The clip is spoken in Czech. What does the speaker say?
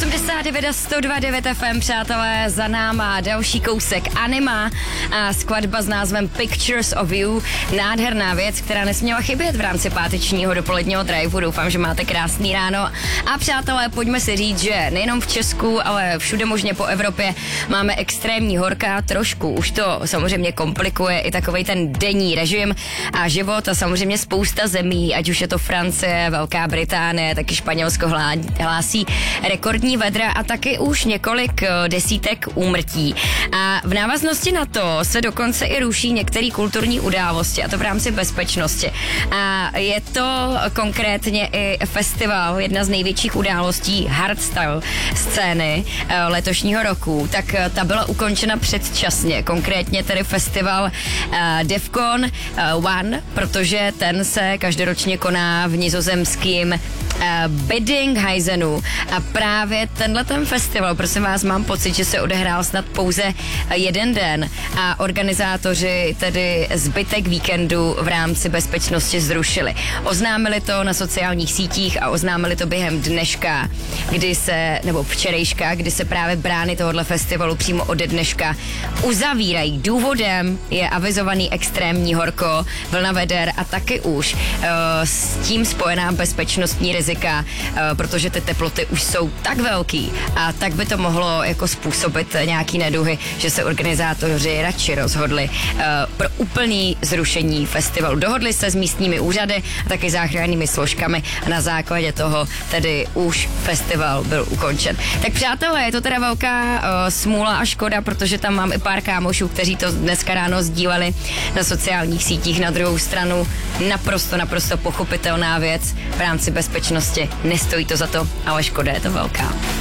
89 a 102.9 FM, přátelé, za náma další kousek Anima a skladba s názvem Pictures of You. Nádherná věc, která nesměla chybět v rámci pátečního dopoledního driveu. Doufám, že máte krásný ráno. A přátelé, pojďme si říct, že nejenom v Česku, ale všude možně po Evropě máme extrémní horka. Trošku už to samozřejmě komplikuje i takovej ten denní režim a život a samozřejmě spousta zemí, ať už je to Francie, Velká Británie, taky Španělsko hlásí rekordní vedra a taky už několik desítek úmrtí. A v návaznosti na to se dokonce i ruší některé kulturní události, a to v rámci bezpečnosti. A je to konkrétně i festival, jedna z největších událostí hardstyle scény letošního roku, tak ta byla ukončena předčasně, konkrétně tedy festival Defcon One, protože ten se každoročně koná v nizozemském Bedinghuizenu a právě tenhleten festival, prosím vás, mám pocit, že se odehrál snad pouze jeden den a organizátoři tedy zbytek víkendu v rámci bezpečnosti zrušili. Oznámili to na sociálních sítích a oznámili to během dneška, nebo včerejška, kdy se právě brány tohohle festivalu přímo ode dneška uzavírají. Důvodem je avizovaný extrémní horko, vlna veder a taky už s tím spojená bezpečnostní rizika, protože ty teploty už jsou tak velký a tak by to mohlo jako způsobit nějaký neduhy, že se organizátoři radši rozhodli pro úplný zrušení festivalu. Dohodli se s místními úřady a taky záchrannými složkami a na základě toho tedy už festival byl ukončen. Tak přátelé, je to teda velká smůla a škoda, protože tam mám i pár kámošů, kteří to dneska ráno sdíleli na sociálních sítích. Na druhou stranu naprosto pochopitelná věc v rámci bezpečnosti. Nestojí to za to, ale škoda je to velká.